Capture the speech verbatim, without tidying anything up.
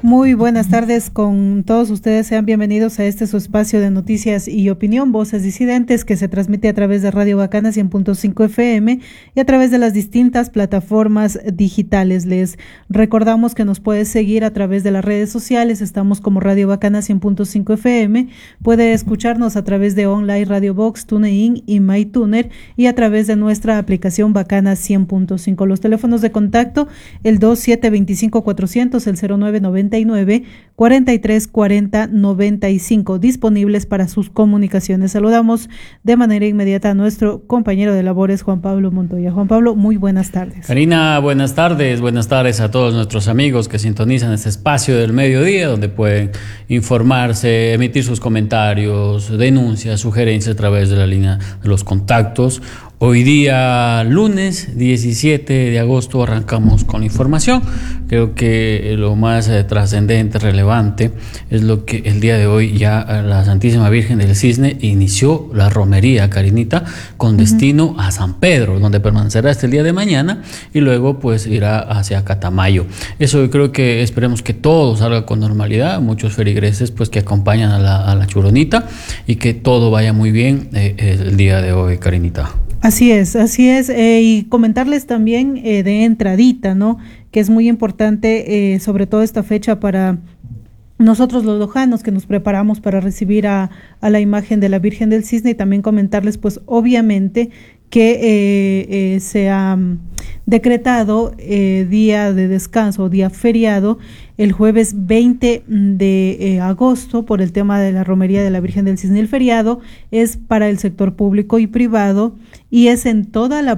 Muy buenas tardes con todos ustedes, sean bienvenidos a este su espacio de noticias y opinión, Voces Disidentes, que se transmite a través de Radio Bacana cien punto cinco F M y a través de las distintas plataformas digitales. Les recordamos que nos puede seguir a través de las redes sociales, estamos como Radio Bacana cien punto cinco F M, puede escucharnos a través de Online Radio Box, TuneIn y MyTuner y a través de nuestra aplicación Bacana cien punto cinco. Los teléfonos de contacto, el dos siete dos cinco cuatrocientos, el cero nueve noventa y nueve cuarenta y tres cuarenta noventa y cinco, disponibles para sus comunicaciones. Saludamos de manera inmediata a nuestro compañero de labores, Juan Pablo Montoya. Juan Pablo, muy buenas tardes. Karina, buenas tardes, buenas tardes a todos nuestros amigos que sintonizan este espacio del mediodía, donde pueden informarse, emitir sus comentarios, denuncias, sugerencias a través de la línea de los contactos. Hoy día, lunes diecisiete de agosto, arrancamos con la información. Creo que lo más eh, trascendente, relevante, es lo que el día de hoy ya la Santísima Virgen del Cisne inició la romería, Karinita, con destino uh-huh. a San Pedro, donde permanecerá hasta el día de mañana y luego pues irá hacia Catamayo. Eso yo creo que esperemos que todo salga con normalidad, muchos feligreses pues que acompañan a la, a la Churonita y que todo vaya muy bien eh, el día de hoy, Karinita. Así es, así es, eh, y comentarles también eh, de entradita, ¿no? Que es muy importante, eh, sobre todo esta fecha para nosotros los lojanos que nos preparamos para recibir a, a la imagen de la Virgen del Cisne, y también comentarles, pues, obviamente, que eh, eh, se ha decretado eh, día de descanso, día feriado, el jueves veinte de agosto por el tema de la romería de la Virgen del Cisne. El feriado es para el sector público y privado y es en toda la